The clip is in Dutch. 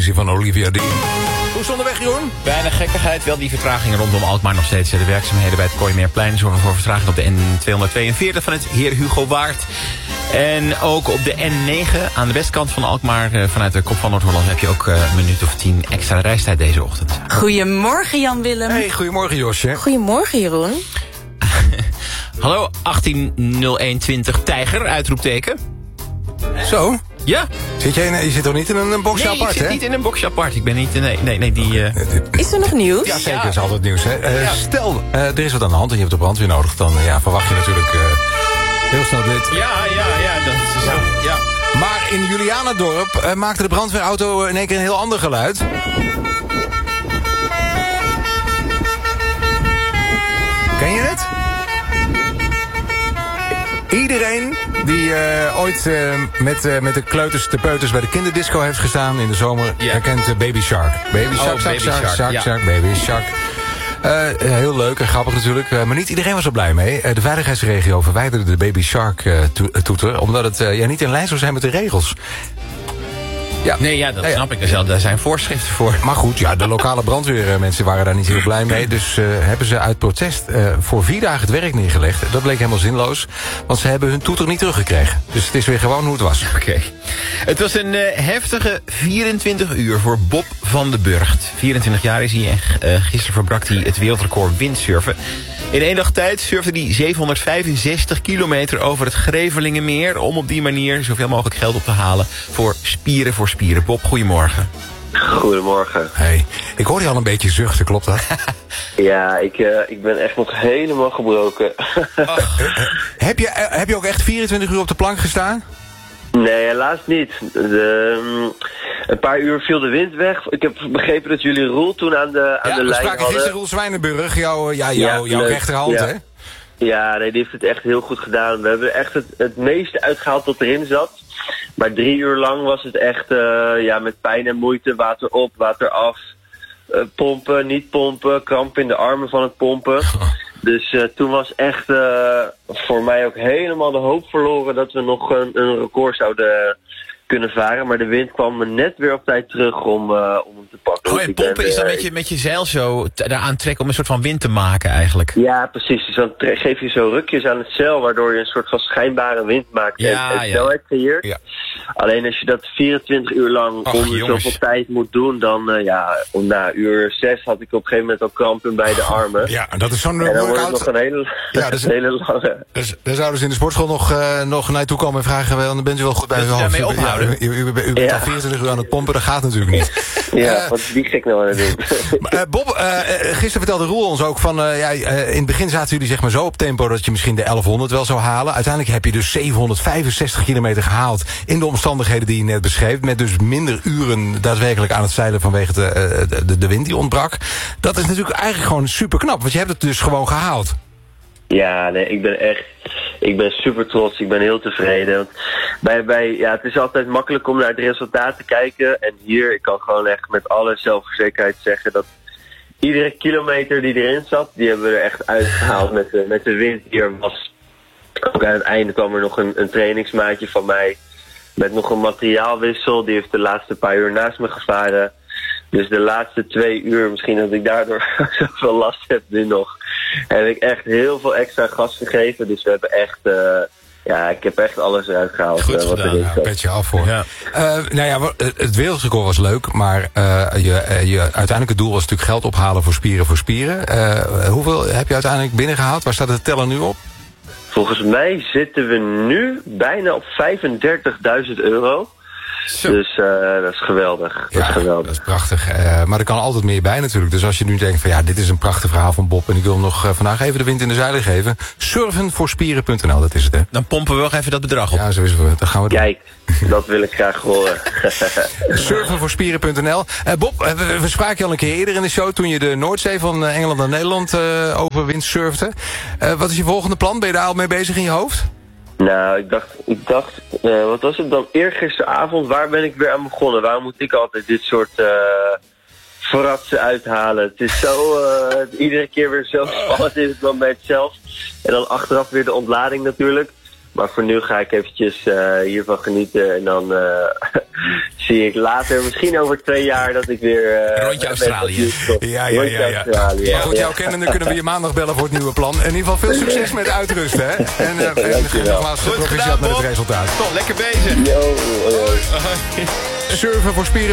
Crazy van Olivia Dean. Hoe is het onderweg, Jeroen? Bijna gekkigheid, wel die vertragingen rondom Alkmaar nog steeds. De werkzaamheden bij het Kooimeerplein zorgen voor vertraging op de N242 van het Heer Hugo Waard. En ook op de N9 aan de westkant van Alkmaar, vanuit de kop van Noord-Holland, heb je ook een minuut of 10 extra reistijd deze ochtend. Goedemorgen, Jan-Willem. Hey, goedemorgen, Josje. Goedemorgen, Jeroen. Hallo, 180120 Tijger, uitroepteken. Zo? Ja. Je zit toch niet in een boxje Nee, apart, hè? ik zit niet in een boxje apart. Ik ben niet... Nee, die... Is er nog nieuws? Ja, zeker, is altijd nieuws, hè? Stel, er is wat aan de hand en je hebt de brandweer nodig, dan verwacht je natuurlijk heel snel dit. Ja, dat is zo. Ja. Maar in Julianadorp maakte de brandweerauto in één keer een heel ander geluid. Ken je het? Iedereen die ooit met de kleuters, de peuters bij de kinderdisco heeft gestaan in de zomer, herkent Baby Shark. Baby Shark, Shark, Baby Shark. Heel leuk en grappig natuurlijk, maar niet iedereen was er blij mee. De veiligheidsregio verwijderde de Baby Shark toeter, omdat het niet in lijn zou zijn met de regels. Ja. Nee, dat snap ik. Daar zijn voorschriften voor. Maar goed, de lokale brandweermensen waren daar niet heel blij mee. Dus hebben ze uit protest voor 4 dagen het werk neergelegd. Dat bleek helemaal zinloos, want ze hebben hun toeter niet teruggekregen. Dus het is weer gewoon hoe het was. Oké. Het was een heftige 24 uur voor Bob van den Burgt. 24 jaar is hij en gisteren verbrak hij het wereldrecord windsurfen. In 1 dag tijd surfde hij 765 kilometer over het Grevelingenmeer, om op die manier zoveel mogelijk geld op te halen voor Spieren voor Spieren. Bob, goedemorgen. Goedemorgen. Hey, ik hoor je al een beetje zuchten, klopt dat? Ja, ik ben echt nog helemaal gebroken. Heb je ook echt 24 uur op de plank gestaan? Nee, helaas niet. Een paar uur viel de wind weg. Ik heb begrepen dat jullie Roel toen aan de lijn hadden. We spraken gisteren Roel Zwijnenburg, jouw rechterhand, hè? Ja, nee, die heeft het echt heel goed gedaan. We hebben echt het meeste uitgehaald wat erin zat. Maar 3 uur lang was het echt met pijn en moeite, water op, water af. Pompen, niet pompen, kramp in de armen van het pompen. Dus toen was echt voor mij ook helemaal de hoop verloren dat we nog een record zouden kunnen varen. Maar de wind kwam me net weer op tijd terug om hem te pakken. Oh, en pompen is dan met je zeil zo daaraan trekken om een soort van wind te maken eigenlijk? Ja, precies. Dus dan geef je zo rukjes aan het zeil, waardoor je een soort van schijnbare wind maakt en snelheid creëert. Ja. Alleen als je dat 24 uur lang zoveel tijd moet doen, dan na uur 6 had ik op een gegeven moment al kramp in beide armen. Ja, en dat is zo'n en dan wordt het nog een hele lange. Dus daar zouden ze in de sportschool nog naartoe komen en vragen, dan bent u wel goed bij uw hoofd. U bent al 24 uur aan het pompen, dat gaat natuurlijk niet. Ja, wat is die gek nou aan het doen? Bob, gisteren vertelde Roel ons ook van, in het begin zaten jullie zeg maar zo op tempo dat je misschien de 1100 wel zou halen. Uiteindelijk heb je dus 765 kilometer gehaald in de omstandigheden die je net beschreef, met dus minder uren daadwerkelijk aan het zeilen vanwege de wind die ontbrak. Dat is natuurlijk eigenlijk gewoon super knap, want je hebt het dus gewoon gehaald. Ja, nee, ik ben super trots. Ik ben heel tevreden. Het is altijd makkelijk om naar het resultaat te kijken. En hier, ik kan gewoon echt met alle zelfverzekerdheid zeggen dat iedere kilometer die erin zat, die hebben we er echt uitgehaald met de wind die er was. Ook aan het einde kwam er nog een trainingsmaatje van mij met nog een materiaalwissel. Die heeft de laatste paar uur naast me gevaren. Dus de laatste 2 uur, misschien dat ik daardoor zoveel last heb nu nog, heb ik echt heel veel extra gas gegeven. Dus we hebben echt, ik heb echt alles eruit gehaald. Goed gedaan, ja, petje af voor. Ja. Het wereldrecord was leuk, maar je uiteindelijke doel was natuurlijk geld ophalen voor Spieren. Hoeveel heb je uiteindelijk binnengehaald? Waar staat de teller nu op? Volgens mij zitten we nu bijna op €35.000. Zo. Dus dat is geweldig. Dat is prachtig. Maar er kan altijd meer bij natuurlijk. Dus als je nu denkt van dit is een prachtig verhaal van Bob en ik wil hem nog vandaag even de wind in de zeilen geven. Surfenvoorspieren.nl, dat is het, hè? Dan pompen we wel even dat bedrag op. Ja, zo is het. Dat gaan we doen. Kijk, dat wil ik graag horen. Surfenvoorspieren.nl. Bob, we spraken je al een keer eerder in de show toen je de Noordzee van Engeland naar Nederland over windsurfte. Wat is je volgende plan? Ben je daar al mee bezig in je hoofd? Nou, ik dacht, wat was het dan? Eergisteravond, waar ben ik weer aan begonnen? Waarom moet ik altijd dit soort fratsen uithalen? Het is zo, iedere keer weer zo spannend in het moment zelf. En dan achteraf weer de ontlading natuurlijk. Maar voor nu ga ik eventjes hiervan genieten en dan zie ik later, misschien over 2 jaar, dat ik weer... Rondje Australië. Ja. Maar goed, jouw kennende kunnen we je maandag bellen voor het nieuwe plan. In ieder geval veel succes met uitrusten, hè. En nogmaals, proficiat met het resultaat. Toch, lekker bezig. Yo. Surfen voor spieren